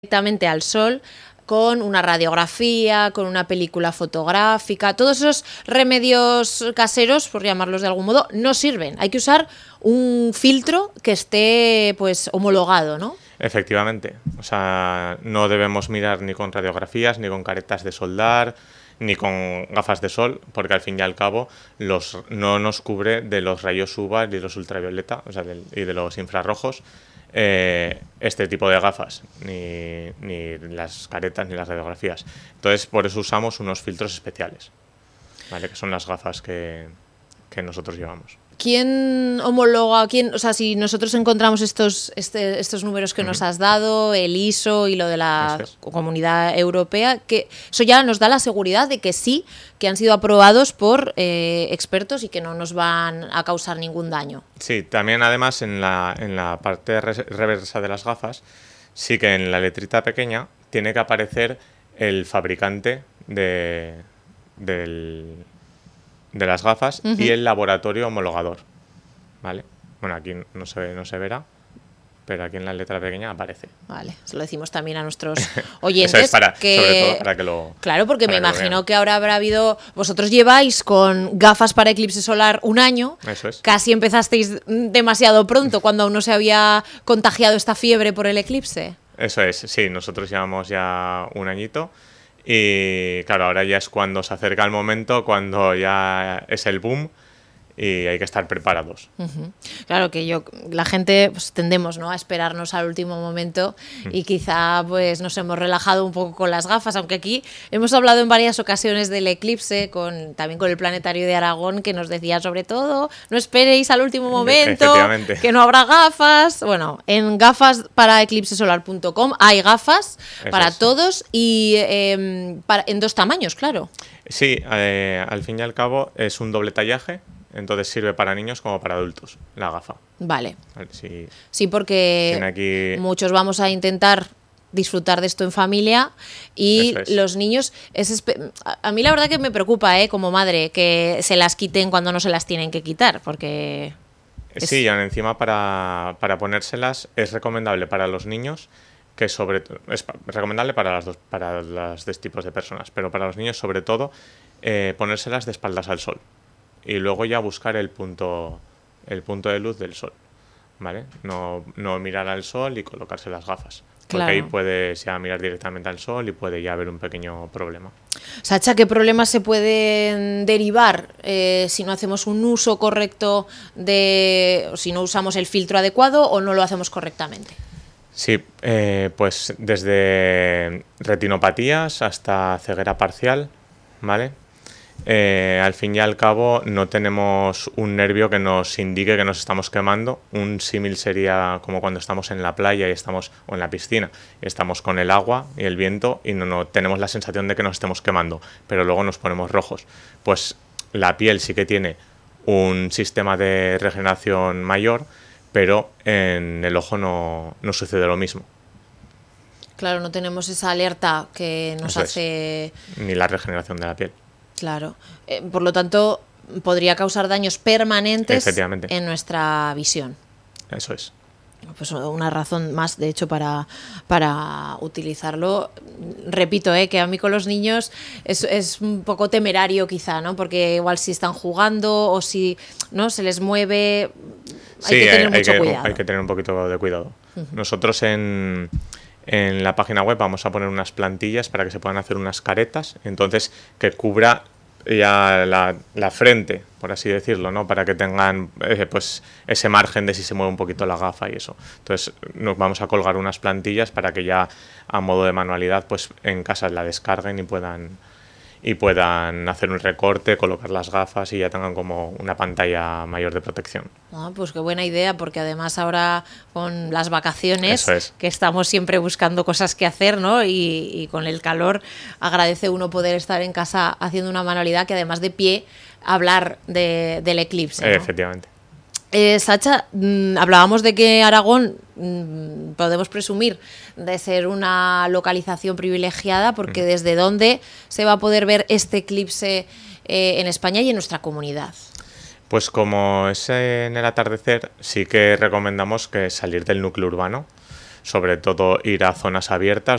directamente al sol con una radiografía, con una película fotográfica. Todos esos remedios caseros, por llamarlos de algún modo, no sirven. Hay que usar un filtro que esté pues homologado, ¿no? Efectivamente. O sea, no debemos mirar ni con radiografías, ni con caretas de soldar, ni con gafas de sol, porque al fin y al cabo no nos cubre de los rayos UVA y de los ultravioleta, o sea, y de los infrarrojos, este tipo de gafas, ni las caretas ni las radiografías. Entonces, por eso usamos unos filtros especiales, ¿vale? Que son las gafas que nosotros llevamos. ¿Quién homologa? O sea, si nosotros encontramos estos números que nos has dado, el ISO y lo de la Comunidad Europea, que eso ya nos da la seguridad de que sí, que han sido aprobados por expertos y que no nos van a causar ningún daño. Sí, también además en la parte reversa de las gafas, sí que en la letrita pequeña tiene que aparecer el fabricante de las gafas y el laboratorio homologador, ¿vale? Bueno, aquí no se verá, pero aquí en la letra pequeña aparece. Vale, se lo decimos también a nuestros oyentes. Eso es sobre todo para que lo... Claro, porque me imagino que ahora habrá habido... Vosotros lleváis con gafas para eclipse solar un año. Eso es. Casi empezasteis demasiado pronto, cuando aún no se había contagiado esta fiebre por el eclipse. Eso es, sí, nosotros llevamos ya un añito. Y claro, ahora ya es cuando se acerca el momento, cuando ya es el boom y hay que estar preparados. Claro que la gente pues, tendemos, ¿no?, a esperarnos al último momento y quizá pues nos hemos relajado un poco con las gafas, aunque aquí hemos hablado en varias ocasiones del eclipse, también con el Planetario de Aragón, que nos decía sobre todo, no esperéis al último momento, que no habrá gafas. Bueno, en gafasparaeclipsesolar.com hay gafas para todos y en 2 tamaños, claro. Sí, al fin y al cabo es un doble tallaje. Entonces sirve para niños como para adultos, la gafa. Vale. Sí, porque aquí... muchos vamos a intentar disfrutar de esto en familia y los niños... A mí la verdad que me preocupa, como madre, que se las quiten cuando no se las tienen que quitar, porque... Sí, y encima para ponérselas es recomendable para los niños, que es recomendable para los dos tipos de personas, pero para los niños sobre todo ponérselas de espaldas al sol. Y luego ya buscar el punto de luz del sol, ¿vale? No mirar al sol y colocarse las gafas. Porque ahí puedes ya mirar directamente al sol y puede ya haber un pequeño problema. Sacha, ¿qué problemas se pueden derivar si no hacemos un uso correcto si no usamos el filtro adecuado o no lo hacemos correctamente? Sí, pues desde retinopatías hasta ceguera parcial, ¿vale? Al fin y al cabo no tenemos un nervio que nos indique que nos estamos quemando. Un símil sería como cuando estamos en la playa o en la piscina y estamos con el agua y el viento y no tenemos la sensación de que nos estemos quemando, pero luego nos ponemos rojos. Pues la piel sí que tiene un sistema de regeneración mayor, pero en el ojo no sucede lo mismo. Claro, no tenemos esa alerta que nos hace... Ni la regeneración de la piel. Claro. Por lo tanto, podría causar daños permanentes en nuestra visión. Eso es. Pues una razón más, de hecho, para utilizarlo. Repito, que a mí con los niños es un poco temerario quizá, ¿no? Porque igual si están jugando o si no se les mueve, hay que tener mucho cuidado. Hay que tener un poquito de cuidado. Nosotros en la página web vamos a poner unas plantillas para que se puedan hacer unas caretas, entonces que cubra ya la frente, por así decirlo, ¿no? Para que tengan pues ese margen de si se mueve un poquito la gafa y eso. Entonces nos vamos a colgar unas plantillas para que ya a modo de manualidad pues en casa la descarguen y puedan hacer un recorte, colocar las gafas y ya tengan como una pantalla mayor de protección. Pues qué buena idea, porque además ahora con las vacaciones, que estamos siempre buscando cosas que hacer, ¿no? Y con el calor agradece uno poder estar en casa haciendo una manualidad que además de pie hablar del eclipse, ¿no? Efectivamente. Sacha, hablábamos de que Aragón podemos presumir de ser una localización privilegiada, porque ¿desde dónde se va a poder ver este eclipse en España y en nuestra comunidad? Pues como es en el atardecer, sí que recomendamos que salir del núcleo urbano, sobre todo ir a zonas abiertas